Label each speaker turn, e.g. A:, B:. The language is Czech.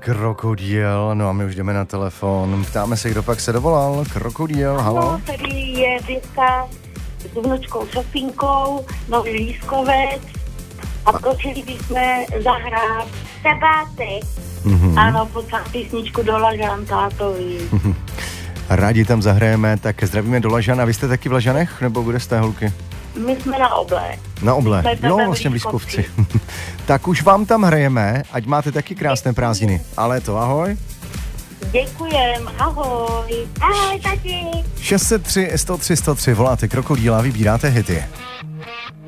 A: Krokodýl, no a my už jdeme na telefon. Ptáme se, kdo pak se dovolal. Krokodýl, halo.
B: Tady je Větka s vnučkou Sofínkou, Nový Lískovec a prosili bychom zahrát Sebátek. Ano, poslat písničku do Lažan tátovi.
A: Rádi tam zahrajeme, tak zdravíme do Lažan. A vy jste taky v Lažanech, nebo kde jste, holky?
B: My jsme na Oble.
A: Na Oble, jo, vlastně v Lískovci. Tak už vám tam hrajeme, ať máte taky krásné prázdniny. Ale to ahoj.
B: Děkujem, ahoj. Ahoj, tati.
A: 603 103 103, voláte Krokodýla, vybíráte hity.